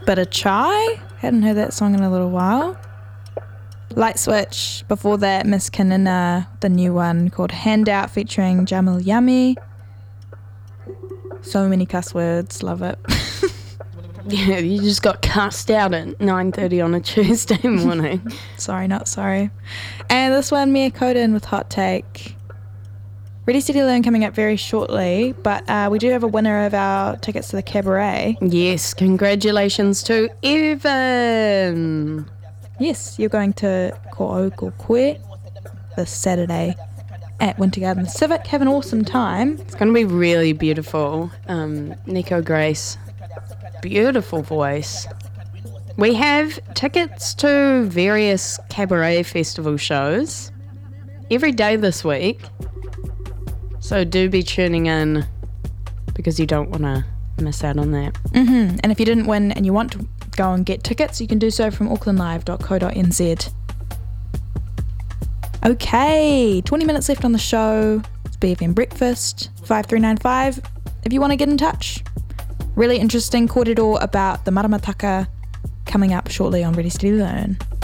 Bit of Chai. Hadn't heard that song in a little while. Light Switch. Before that, Miss Kanina, the new one called Handout featuring Jamil Yami. So many cuss words. Love it. Yeah, you just got cussed out at 9:30 on a Tuesday morning. Sorry, not sorry. And this one, Mia Koden with Hot Take. Ready, Steady, Learn coming up very shortly, but we do have a winner of our tickets to the cabaret. Yes, congratulations to Evan. Yes, you're going to Ko'oko'e this Saturday at Winter Garden Civic. Have an awesome time. It's going to be really beautiful. Nico Grace, beautiful voice. We have tickets to various cabaret festival shows every day this week. So do be tuning in because you don't want to miss out on that. Mm-hmm. And if you didn't win and you want to go and get tickets, you can do so from aucklandlive.co.nz. Okay, 20 minutes left on the show. It's BFM Breakfast, 5395. If you want to get in touch. Really interesting kōrero about the maramataka coming up shortly on Ready Steady Learn.